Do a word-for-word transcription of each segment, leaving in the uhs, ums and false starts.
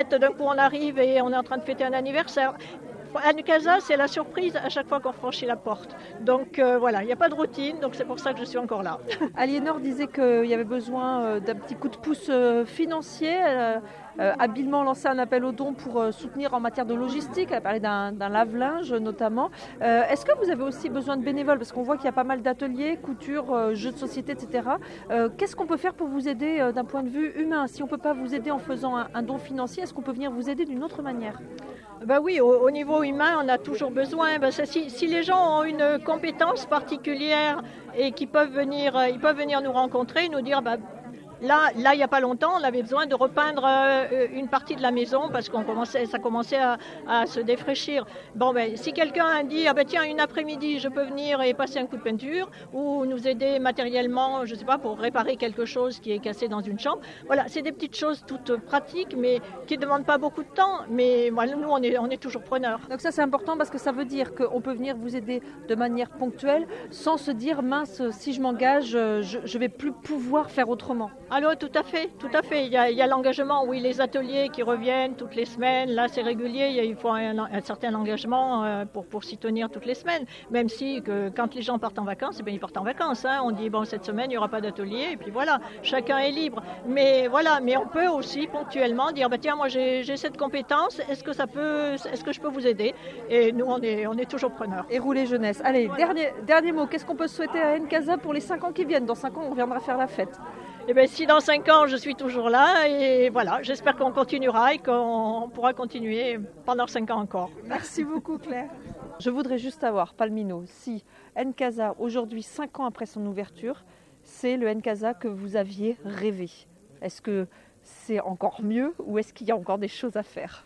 porte, d'un coup on arrive et on est en train de fêter un anniversaire. N-Casa, c'est la surprise à chaque fois qu'on franchit la porte. Donc euh, voilà, il n'y a pas de routine, donc c'est pour ça que je suis encore là. Aliénor disait qu'il y avait besoin d'un petit coup de pouce financier. Elle a habilement lancé un appel aux dons pour soutenir en matière de logistique. Elle a parlé d'un, d'un lave-linge notamment. Euh, est-ce que vous avez aussi besoin de bénévoles? Parce qu'on voit qu'il y a pas mal d'ateliers, couture, jeux de société, et cetera. Euh, qu'est-ce qu'on peut faire pour vous aider d'un point de vue humain? Si on ne peut pas vous aider en faisant un, un don financier, est-ce qu'on peut venir vous aider d'une autre manière? Ben oui, au, au niveau humain, on a toujours besoin. Ben ça, si, si les gens ont une compétence particulière et qu'ils peuvent venir, ils peuvent venir nous rencontrer, nous dire, ben, Là, là, il n'y a pas longtemps, on avait besoin de repeindre euh, une partie de la maison parce qu'on commençait, ça commençait à, à se défraîchir. Bon, ben, si quelqu'un dit, ah ben tiens, une après-midi, je peux venir et passer un coup de peinture ou nous aider matériellement, je ne sais pas, pour réparer quelque chose qui est cassé dans une chambre. Voilà, c'est des petites choses toutes pratiques, mais qui ne demandent pas beaucoup de temps. Mais voilà, nous, on est, on est toujours preneurs. Donc ça, c'est important parce que ça veut dire qu'on peut venir vous aider de manière ponctuelle sans se dire, mince, si je m'engage, je ne vais plus pouvoir faire autrement. Alors tout à fait, tout à fait. Il y a, il y a l'engagement, oui, les ateliers qui reviennent toutes les semaines. Là, c'est régulier. Il, y a, il faut un, un certain engagement euh, pour, pour s'y tenir toutes les semaines. Même si que, quand les gens partent en vacances, eh bien, ils partent en vacances. Hein. On dit, bon, cette semaine, il n'y aura pas d'atelier. Et puis voilà, chacun est libre. Mais voilà, mais on peut aussi ponctuellement dire, bah, tiens, moi, j'ai, j'ai cette compétence. Est-ce que ça peut, est-ce que je peux vous aider? Et nous, on est, on est toujours preneurs. Et rouler jeunesse. Allez, voilà. dernier, dernier mot. Qu'est-ce qu'on peut souhaiter à N-Casa pour les cinq ans qui viennent? Dans cinq ans, on reviendra faire la fête. Eh bien, si dans cinq ans, je suis toujours là, et voilà, j'espère qu'on continuera et qu'on pourra continuer pendant cinq ans encore. Merci beaucoup, Claire. Je voudrais juste savoir, Palmino, si N-Casa, aujourd'hui, cinq ans après son ouverture, c'est le N-Casa que vous aviez rêvé. Est-ce que c'est encore mieux ou est-ce qu'il y a encore des choses à faire?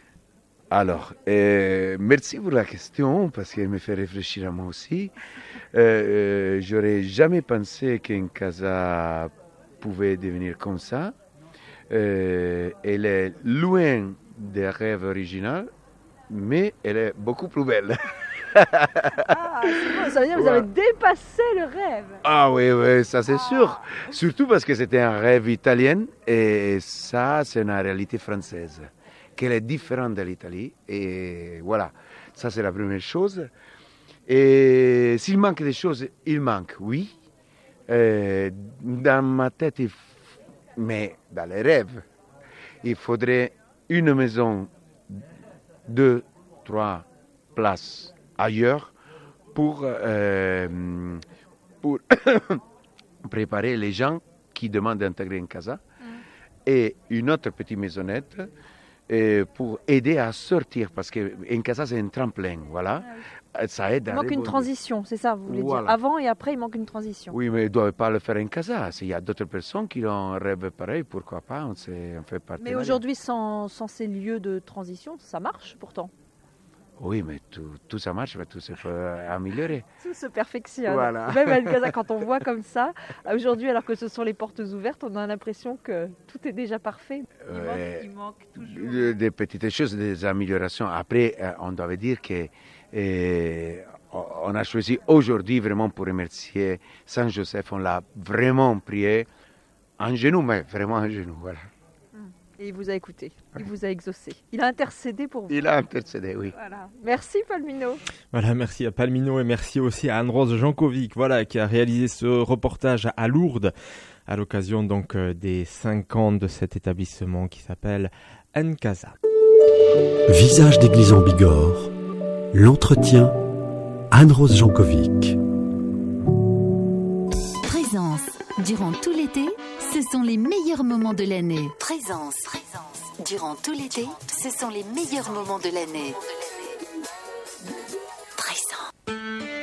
Alors, euh, merci pour la question, parce qu'elle me fait réfléchir à moi aussi. Euh, euh, j'aurais jamais pensé qu'N-Casa pouvait devenir comme ça. Euh, elle est loin des rêves originaux, mais elle est beaucoup plus belle. Ah, c'est bon, ça veut dire que vous avez dépassé le rêve. Ah oui, oui, ça c'est ah. sûr. Surtout parce que c'était un rêve italien et ça c'est une réalité française, qu'elle est différente de l'Italie. Et voilà, ça c'est la première chose. Et s'il manque des choses, il manque, oui. Euh, dans ma tête, il f... mais dans les rêves, il faudrait une maison, deux, trois places ailleurs pour, euh, pour préparer les gens qui demandent d'intégrer une casa mm. et une autre petite maisonnette euh, pour aider à sortir parce qu'une casa c'est un tremplin, voilà. Ah oui. Ça aide il manque une transition, c'est ça, vous voulez voilà. dire. Avant et après, il manque une transition. Oui, mais ils ne doivent pas le faire en casa. S'il y a d'autres personnes qui ont un rêve pareil, pourquoi pas, on, on fait partie. Mais aujourd'hui, sans, sans ces lieux de transition, ça marche pourtant. Oui, mais tout, tout ça marche, mais tout se peut améliorer. Tout se perfectionne. Voilà. Même à casa, quand on voit comme ça, aujourd'hui, alors que ce sont les portes ouvertes, on a l'impression que tout est déjà parfait. Il, euh, manque, il manque toujours. Des petites choses, des améliorations. Après, on doit dire que Et on a choisi aujourd'hui vraiment pour remercier Saint Joseph. On l'a vraiment prié en genoux, mais vraiment en genoux, voilà. Et il vous a écouté, il vous a exaucé. Il a intercédé pour vous. Il a intercédé, oui. Voilà. Merci Palmino. Voilà, merci à Palmino et merci aussi à Anne-Rose Jankovic, voilà, qui a réalisé ce reportage à Lourdes à l'occasion donc des cinq ans de cet établissement qui s'appelle N-Casa. Visage d'église en Bigorre. L'entretien, Anne-Rose Jankovic. Présence. Durant tout l'été, ce sont les meilleurs moments de l'année. Présence. Présence. Durant tout l'été, ce sont les meilleurs moments de l'année.